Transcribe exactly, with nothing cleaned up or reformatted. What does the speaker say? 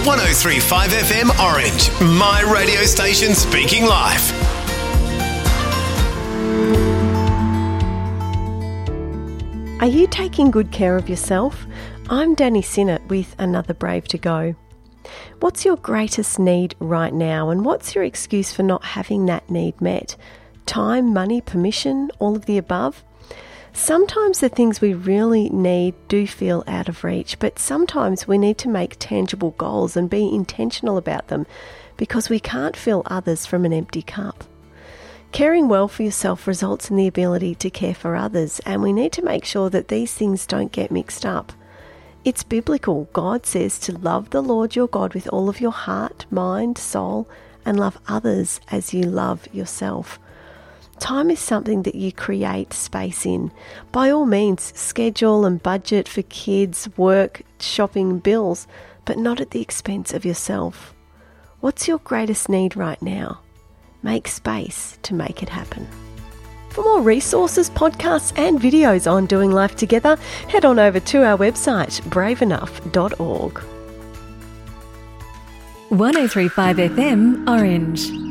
one oh three point five F M Orange, my radio station speaking life. Are you taking good care of yourself? I'm Danny Sinnott with another Brave to Go. What's your greatest need right now, and what's your excuse for not having that need met? Time, money, permission, all of the above? Sometimes the things we really need do feel out of reach, but sometimes we need to make tangible goals and be intentional about them because we can't fill others from an empty cup. Caring well for yourself results in the ability to care for others, and we need to make sure that these things don't get mixed up. It's biblical. God says to love the Lord your God with all of your heart, mind, soul, and love others as you love yourself. Time is something that you create space in. By all means, schedule and budget for kids, work, shopping, bills, but not at the expense of yourself. What's your greatest need right now? Make space to make it happen. For more resources, podcasts and videos on doing life together, head on over to our website, brave enough dot org. one oh three point five F M Orange.